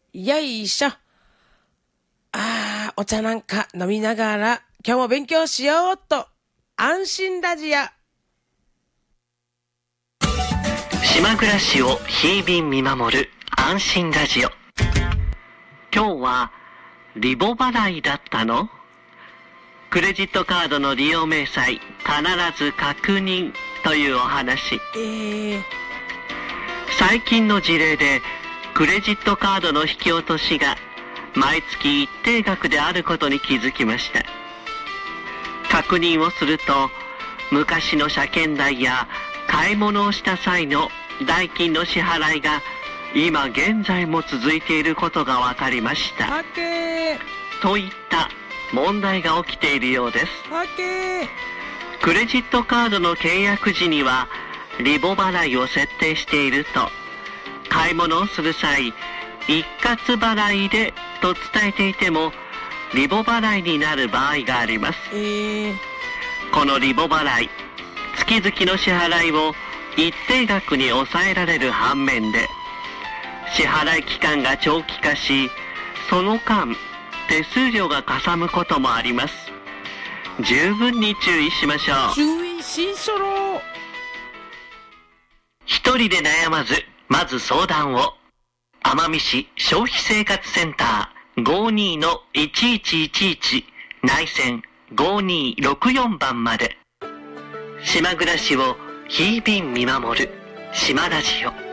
よいしょ。お茶なんか飲みながら今日も勉強しようと。安心ラジオ。 島暮らしを日々見守る安心ラジオ。今日はリボ払いだったの？クレジットカードの利用明細必ず確認というお話。最近の事例でクレジットカードの引き落としが毎月一定額であることに気づきました。確認をすると昔の車検代や買い物をした際の代金の支払いが今現在も続いていることが分かりました。といった問題が起きているようです。クレジットカードの契約時にはリボ払いを設定していると、買い物をする際一括払いでと伝えていてもリボ払いになる場合があります。このリボ払い、月々の支払いを一定額に抑えられる反面で支払い期間が長期化し、その間手数料がかさむこともあります。十分に注意しましょう。 注意しそろ。 一人で悩まず、まず相談を。奄美市消費生活センター 52-1111 内線5264番まで。島暮らしを日々見守る島ラジオ。